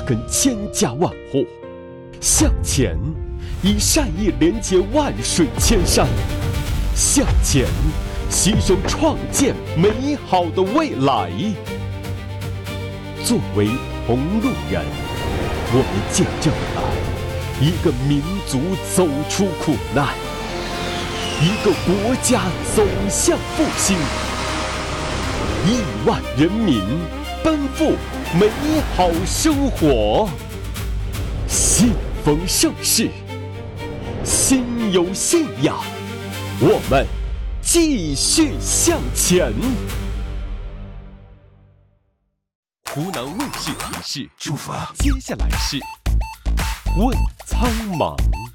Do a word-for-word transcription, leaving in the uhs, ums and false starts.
根千家万户。向前，以善意连接万水千山。向前，携手创建美好的未来。作为同路人，我们见证了一个民族走出苦难，一个国家走向复兴，亿万人民奔赴美好生活。信逢盛世，心有信仰，我们继续向前。湖南卫视提示：出发，接下来是问苍茫。